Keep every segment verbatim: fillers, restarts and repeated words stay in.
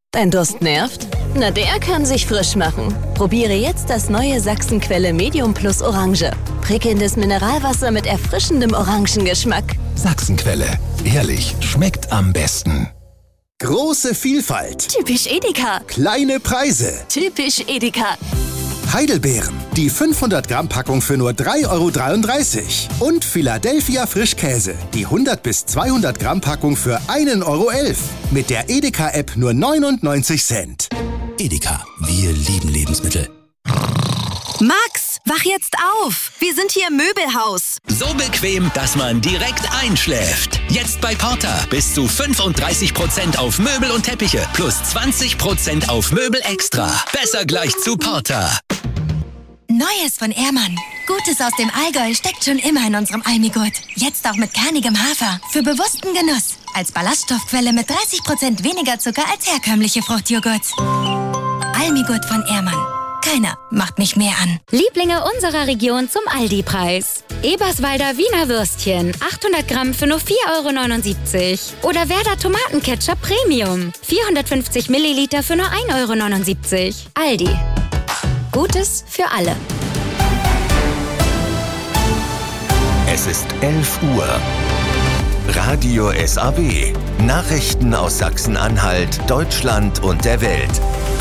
Dein Durst nervt? Na, der kann sich frisch machen. Probiere jetzt das neue Sachsenquelle Medium Plus Orange. Prickelndes Mineralwasser mit erfrischendem Orangengeschmack. Sachsenquelle. Ehrlich, schmeckt am besten. Große Vielfalt. Typisch Edeka. Kleine Preise. Typisch Edeka. Heidelbeeren. Die fünfhundert Gramm Packung für nur drei Euro dreiunddreißig. Und Philadelphia Frischkäse. Die hundert bis zweihundert Gramm Packung für ein Euro elf. Mit der Edeka-App nur neunundneunzig Cent. Edeka, wir lieben Lebensmittel. Max, wach jetzt auf! Wir sind hier im Möbelhaus. So bequem, dass man direkt einschläft. Jetzt bei Porter. Bis zu fünfunddreißig Prozent auf Möbel und Teppiche. Plus zwanzig Prozent auf Möbel extra. Besser gleich zu Porter. Neues von Ehrmann. Gutes aus dem Allgäu steckt schon immer in unserem Almigurt. Jetzt auch mit kernigem Hafer. Für bewussten Genuss. Als Ballaststoffquelle mit dreißig Prozent weniger Zucker als herkömmliche Fruchtjoghurts. Almigurt von Ehrmann. Keiner macht mich mehr an. Lieblinge unserer Region zum Aldi-Preis. Eberswalder Wiener Würstchen, achthundert Gramm für nur vier Euro neunundsiebzig. Oder Werder Tomatenketchup Premium, vierhundertfünfzig Milliliter für nur ein Euro neunundsiebzig. Aldi. Gutes für alle. Es ist elf Uhr. Radio S A W. Nachrichten aus Sachsen-Anhalt, Deutschland und der Welt.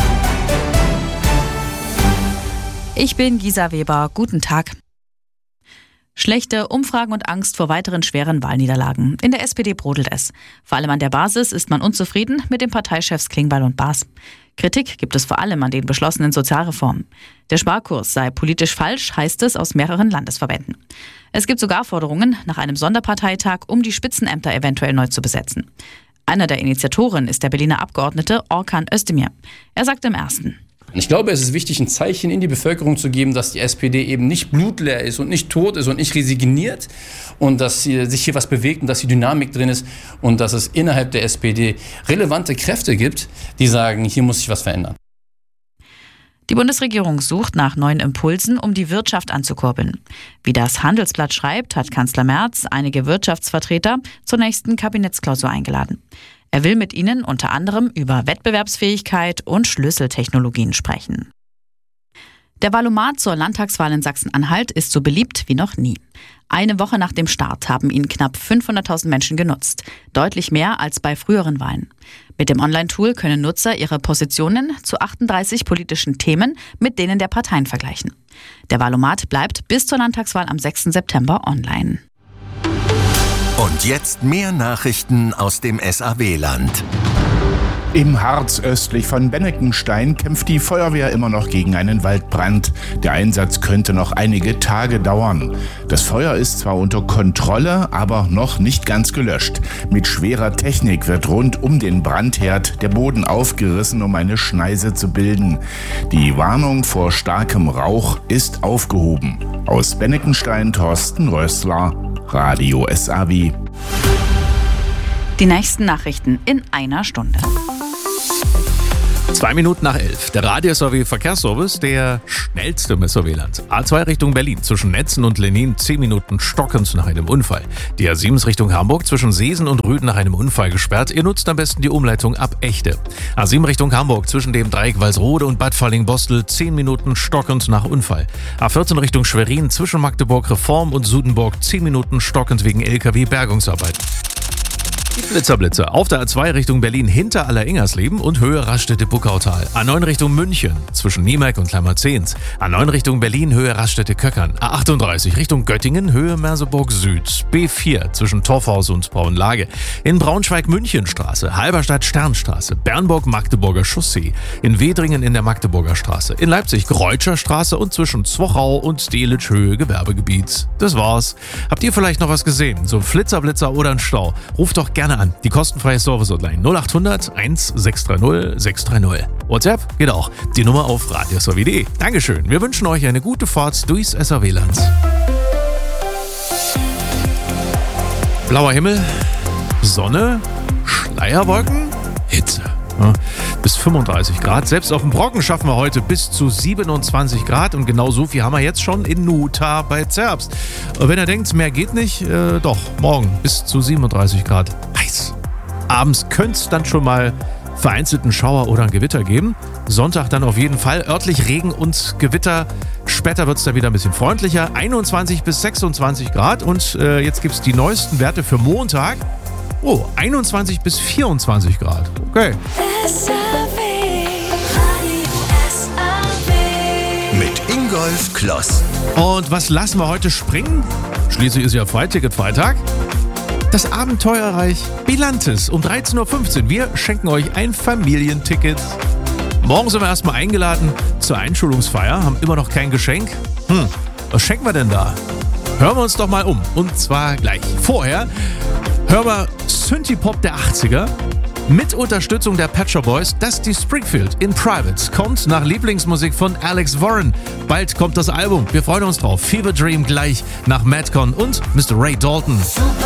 Ich bin Gisa Weber. Guten Tag. Schlechte Umfragen und Angst vor weiteren schweren Wahlniederlagen. In der S P D brodelt es. Vor allem an der Basis ist man unzufrieden mit den Parteichefs Klingbeil und Baas. Kritik gibt es vor allem an den beschlossenen Sozialreformen. Der Sparkurs sei politisch falsch, heißt es aus mehreren Landesverbänden. Es gibt sogar Forderungen nach einem Sonderparteitag, um die Spitzenämter eventuell neu zu besetzen. Einer der Initiatoren ist der Berliner Abgeordnete Orkan Özdemir. Er sagt im Ersten: Ich glaube, es ist wichtig, ein Zeichen in die Bevölkerung zu geben, dass die S P D eben nicht blutleer ist und nicht tot ist und nicht resigniert und dass hier, sich hier was bewegt und dass hier Dynamik drin ist und dass es innerhalb der S P D relevante Kräfte gibt, die sagen, hier muss sich was verändern. Die Bundesregierung sucht nach neuen Impulsen, um die Wirtschaft anzukurbeln. Wie das Handelsblatt schreibt, hat Kanzler Merz einige Wirtschaftsvertreter zur nächsten Kabinettsklausur eingeladen. Er will mit ihnen unter anderem über Wettbewerbsfähigkeit und Schlüsseltechnologien sprechen. Der Wahlomat zur Landtagswahl in Sachsen-Anhalt ist so beliebt wie noch nie. Eine Woche nach dem Start haben ihn knapp fünfhunderttausend Menschen genutzt. Deutlich mehr als bei früheren Wahlen. Mit dem Online-Tool können Nutzer ihre Positionen zu achtunddreißig politischen Themen mit denen der Parteien vergleichen. Der Wahlomat bleibt bis zur Landtagswahl am sechsten September online. Und jetzt mehr Nachrichten aus dem S A W-Land. Im Harz östlich von Benneckenstein kämpft die Feuerwehr immer noch gegen einen Waldbrand. Der Einsatz könnte noch einige Tage dauern. Das Feuer ist zwar unter Kontrolle, aber noch nicht ganz gelöscht. Mit schwerer Technik wird rund um den Brandherd der Boden aufgerissen, um eine Schneise zu bilden. Die Warnung vor starkem Rauch ist aufgehoben. Aus Benneckenstein Thorsten Rössler, Radio S A W. Die nächsten Nachrichten in einer Stunde. Zwei Minuten nach elf. Der Radio S A W Verkehrsservice, der schnellste im S A W-Land. A zwei Richtung Berlin, zwischen Netzen und Lenin zehn Minuten stockend nach einem Unfall. Die A sieben Richtung Hamburg, zwischen Seesen und Rüden nach einem Unfall gesperrt. Ihr nutzt am besten die Umleitung ab Echte. A sieben Richtung Hamburg, zwischen dem Dreieck Walsrode und Bad Falling-Bostel zehn Minuten stockend nach Unfall. A vierzehn Richtung Schwerin, zwischen Magdeburg Reform und Sudenburg zehn Minuten stockend wegen L K W-Bergungsarbeiten. Blitzerblitze. Auf der A zwei Richtung Berlin hinter Aller-Ingersleben und Höhe Raststätte-Buckautal. A neun Richtung München zwischen Niemek und Klammerzehns. A neun Richtung Berlin Höhe Raststätte-Köckern. A achtunddreißig Richtung Göttingen Höhe Merseburg Süd. B vier zwischen Torfhaus und Braunlage. In Braunschweig-Münchenstraße, Halberstadt-Sternstraße, Bernburg-Magdeburger Chaussee. In Wedringen in der Magdeburger Straße. In Leipzig Greutscher Straße und zwischen Zwochau und Delitzsch Höhe Gewerbegebiet. Das war's. Habt ihr vielleicht noch was gesehen? So ein Flitzerblitzer oder ein Stau? Ruft doch gerne an. Die kostenfreie Service-Hotline null achthundert eins sechs drei null sechs drei null. WhatsApp geht auch. Die Nummer auf radio s a w punkt d e. Dankeschön. Wir wünschen euch eine gute Fahrt durchs S A W-Land. Blauer Himmel, Sonne, Schleierwolken, Hitze. Ja, bis fünfunddreißig Grad. Selbst auf dem Brocken schaffen wir heute bis zu siebenundzwanzig Grad und genau so viel haben wir jetzt schon in Nuta bei Zerbst. Und wenn ihr denkt, mehr geht nicht, äh, doch, morgen bis zu siebenunddreißig Grad. Heiß. Abends könnte es dann schon mal vereinzelten Schauer oder ein Gewitter geben. Sonntag dann auf jeden Fall örtlich Regen und Gewitter. Später wird es dann wieder ein bisschen freundlicher. einundzwanzig bis sechsundzwanzig Grad. Und äh, jetzt gibt es die neuesten Werte für Montag. Oh, einundzwanzig bis vierundzwanzig Grad. Okay. Mit Ingolf Kloss. Und was lassen wir heute springen? Schließlich ist ja Freiticket-Freitag. Das Abenteuerreich Bilantis um dreizehn Uhr fünfzehn. Wir schenken euch ein Familienticket. Morgen sind wir erstmal eingeladen zur Einschulungsfeier, haben immer noch kein Geschenk. Hm, was schenken wir denn da? Hören wir uns doch mal um. Und zwar gleich. Vorher hören wir Synthie-Pop der achtziger. Mit Unterstützung der Pet Shop Boys, Dusty Springfield in Private kommt nach Lieblingsmusik von Alex Warren. Bald kommt das Album. Wir freuen uns drauf. Fever Dream gleich nach Madcon und Mister Ray Dalton.